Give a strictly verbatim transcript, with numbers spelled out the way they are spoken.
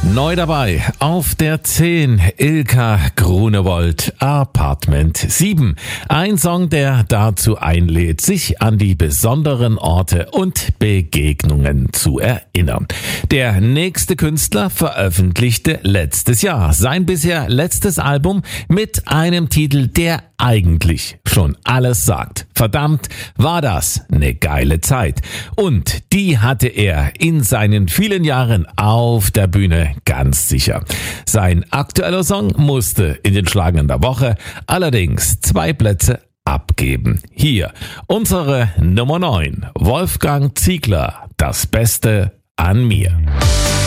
Neu dabei auf der zehn, Ilka Grunewold, Apartment sieben. Ein Song, der dazu einlädt, sich an die besonderen Orte und Begegnungen zu erinnern. Der nächste Künstler veröffentlichte letztes Jahr sein bisher letztes Album mit einem Titel, der eigentlich schon alles sagt. Verdammt, war das eine geile Zeit. Und die hatte er in seinen vielen Jahren auf der Bühne ganz sicher. Sein aktueller Song musste in den Schlagern der Woche allerdings zwei Plätze abgeben. Hier unsere Nummer neun, Wolfgang Ziegler, das Beste an mir.